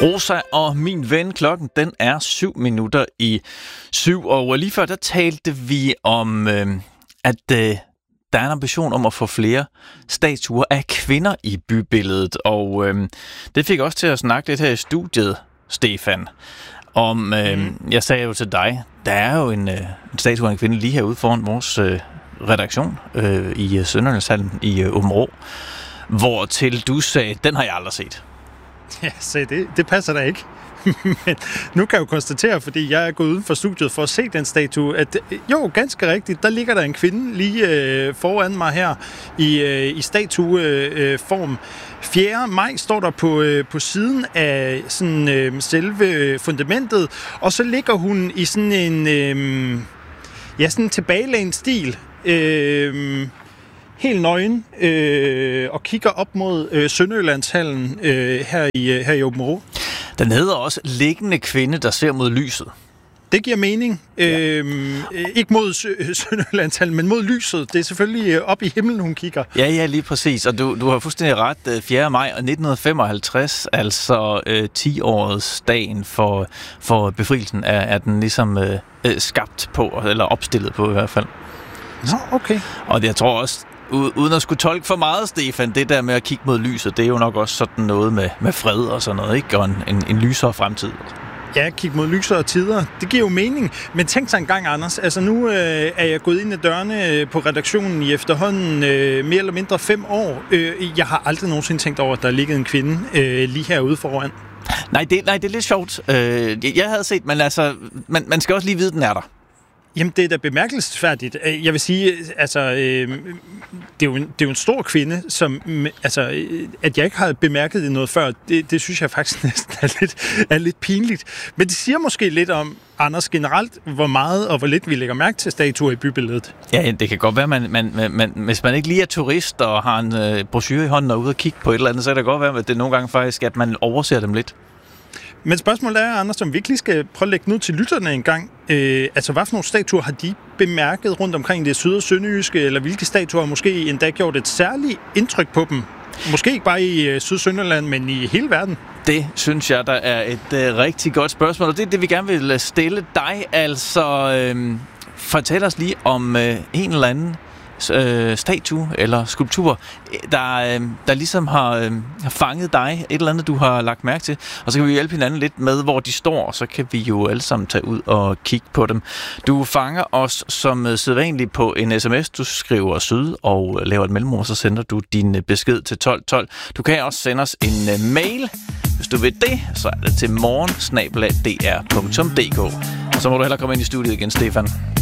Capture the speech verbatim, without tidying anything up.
Rosa og min ven, klokken den er syv minutter i syv, og lige før der talte vi om, øh, at øh, der er en ambition om at få flere statuer af kvinder i bybilledet, og øh, det fik også til at snakke lidt her i studiet, Stefan, om, øh, mm. jeg sagde jo til dig, der er jo en, øh, en statue af en kvinde lige herude foran vores øh, redaktion øh, i Sønderjyllandshallen i øh, Aabenraa, hvor til du sagde, den har jeg aldrig set. Ja, se, det, det passer da ikke. Men nu kan jeg jo konstatere, fordi jeg er gået uden for studiet for at se den statue, at jo, ganske rigtigt, der ligger der en kvinde lige øh, foran mig her i, øh, i statueform. Øh, fjerde maj står der på, øh, på siden af sådan, øh, selve fundamentet, og så ligger hun i sådan en øh, ja, sådan en tilbagelænet stil. Øh, helt nøgen øh, og kigger op mod øh, Sønderjyllandshallen øh, her i øh, her i Aabenraa. Den hedder også liggende kvinde, der ser mod lyset. Det giver mening. Ja. Øhm, ikke mod Sønderjyllandshallen, men mod lyset. Det er selvfølgelig op i himlen, hun kigger. Ja, ja, lige præcis. Og du, du har fuldstændig ret. fjerde maj nitten femoghalvtreds, altså øh, ti-årets dagen for, for befrielsen, er, er den ligesom øh, skabt på, eller opstillet på i hvert fald. Nå, okay. Og jeg tror også, uden at skulle tolke for meget, Stefan, det der med at kigge mod lyset, det er jo nok også sådan noget med, med fred og sådan noget, ikke? Og en, en, en lysere fremtid. Ja, kigge mod lysere tider. Det giver jo mening. Men tænk sig en gang, Anders. Altså nu øh, er jeg gået ind ad dørene på redaktionen i efterhånden øh, mere eller mindre fem år. Øh, jeg har aldrig nogensinde tænkt over, at der ligger en kvinde øh, lige herude foran. Nej, det, nej, det er lidt sjovt. Øh, jeg havde set, men altså, man, man skal også lige vide, at den er der. Jamen, det er da bemærkelsesværdigt. Jeg vil sige, altså, øh, det, er jo en, det er jo en stor kvinde, som, altså, at jeg ikke har bemærket det noget før, det, det synes jeg faktisk næsten er lidt, er lidt pinligt. Men det siger måske lidt om, Anders, generelt, hvor meget og hvor lidt vi lægger mærke til statuer i bybilledet. Ja, det kan godt være, man, man, man, hvis man ikke lige er turist og har en øh, brochure i hånden og er ude og kigge på et eller andet, så kan det godt være, at det nogle gange faktisk, at man overser dem lidt. Men spørgsmålet er, Anders, om vi ikke lige skal prøve at lægge noget til lytterne en gang. Øh, altså, hvad for nogle statuer har de bemærket rundt omkring det syd- og sønderjyske, eller hvilke statuer har måske endda gjort et særligt indtryk på dem? Måske ikke bare i øh, Syd-Sønderland, men i hele verden. Det synes jeg, der er et øh, rigtig godt spørgsmål, og det er det, vi gerne vil stille dig. Altså, øh, fortæl os lige om øh, en eller anden øh, statue eller skulptur, der, øh, der ligesom har, øh, har fanget dig, et eller andet, du har lagt mærke til. Og så kan vi hjælpe hinanden lidt med, hvor de står, og så kan vi jo alle sammen tage ud og kigge på dem. Du fanger os som sædvanligt på en sms. Du skriver syd og laver et mellemord, så sender du din besked til tolv tolv. Du kan også sende os en uh, mail. Hvis du vil det, så er det til morgen snabel-a d r punktum d k. Og så må du hellere komme ind i studiet igen, Stefan.